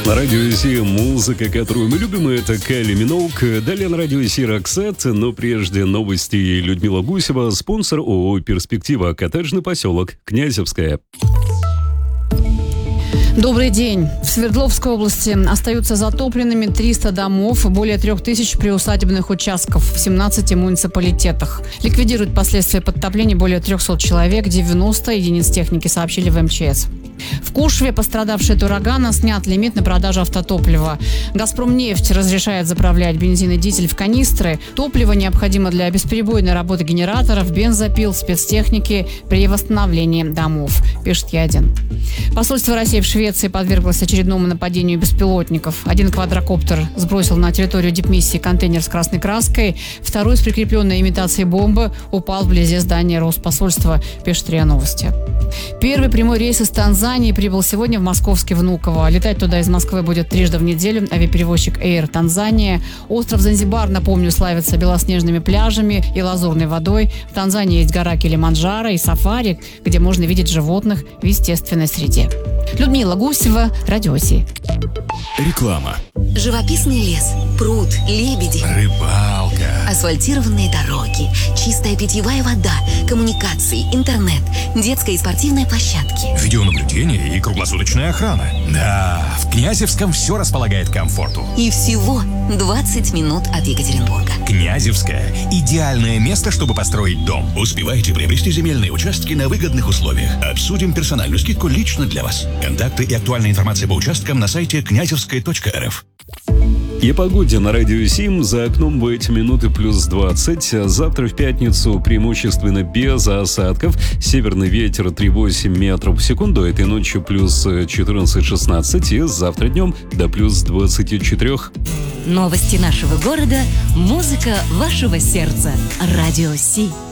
На радио Си музыка, которую мы любим, это Кайли Миноуг. Далее на радио Си Роксет, но прежде новости. Людмила Гусева, спонсор ООО «Перспектива», коттеджный поселок Князевская. Добрый день. В Свердловской области остаются затопленными 300 домов, более 3000 приусадебных участков в 17 муниципалитетах. Ликвидируют последствия подтопления более 300 человек, 90 единиц техники, сообщили в МЧС. В Кушве, пострадавшие от урагана, снят лимит на продажу автотоплива. «Газпромнефть» разрешает заправлять бензин и дизель в канистры. Топливо необходимо для бесперебойной работы генераторов, бензопил, спецтехники при восстановлении домов, пишет Е1. Посольство России в Швеции подверглось очередному нападению беспилотников. Один квадрокоптер сбросил на территорию дипмиссии контейнер с красной краской. Второй с прикрепленной имитацией бомбы упал вблизи здания Роспосольства, пишет РИА Новости. Первый прямой рейс из Танзании прибыл сегодня в московский Внуково. Летать туда из Москвы будет трижды в неделю авиаперевозчик Air Танзания. Остров Занзибар, напомню, славится белоснежными пляжами и лазурной водой. В Танзании есть гора Килиманджаро и сафари, где можно видеть животных в естественной среде. Людмила Гусева, Радио Си. Реклама. Живописный лес, пруд, лебеди, Рыбалка. асфальтированные дороги, чистая питьевая вода, коммуникации, интернет, детская и спортивная площадки. Видеонаблюдение и круглосуточная охрана. Да, в Князевском все располагает к комфорту. И всего 20 минут от Екатеринбурга. Князевская – идеальное место, чтобы построить дом. Успевайте приобрести земельные участки на выгодных условиях. Обсудим персональную скидку лично для вас. Контакты и актуальная информация по участкам на сайте князевская.рф. И о погоде на радио Сим. За окном в эти минуты плюс 20. Завтра в пятницу преимущественно без осадков. Северный ветер 3,8 метров в секунду. Этой ночью плюс 14-16. И завтра днем до плюс 24. Новости нашего города, музыка вашего сердца. Радио Си.